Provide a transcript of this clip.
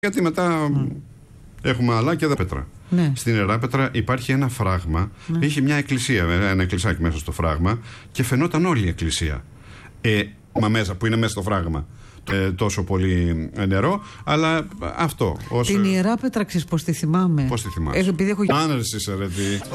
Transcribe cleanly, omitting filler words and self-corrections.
Γιατί μετά έχουμε άλλα και πέτρα. Ναι. Στην Ιεράπετρα υπάρχει ένα φράγμα, είχε μια εκκλησία, ένα εκκλησάκι μέσα στο φράγμα και φαινόταν όλη η εκκλησία. Μέσα, που είναι μέσα στο φράγμα. Τόσο πολύ νερό, αλλά αυτό. Την Ιεράπετρα, ξέρεις πώς τη θυμάμαι? Πώς τη θυμάσαι? Επειδή έχω... Άνερση, ρε τι.